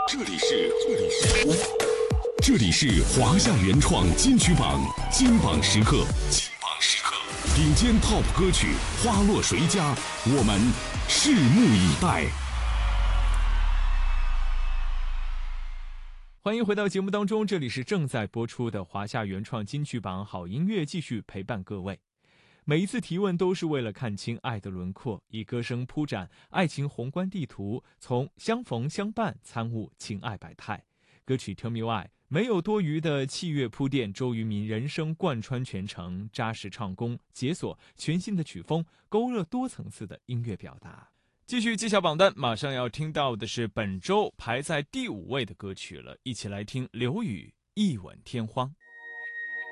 这里是华夏原创金曲榜金榜时刻，顶尖 TOP 歌曲花落谁家，我们拭目以待。 欢迎回到节目当中，这里是正在播出的华夏原创金曲榜好音乐，继续陪伴各位。每一次提问都是为了看清爱的轮廓，以歌声铺展爱情宏观地图，从相逢相伴参悟情爱百态。歌曲 Tell Me Why 没有多余的器乐铺垫，周渝民人声贯穿全程，扎实唱功解锁全新的曲风，勾勒多层次的音乐表达。继续揭晓榜单，马上要听到的是本周排在第5位的歌曲了，一起来听刘宇《一吻天荒》。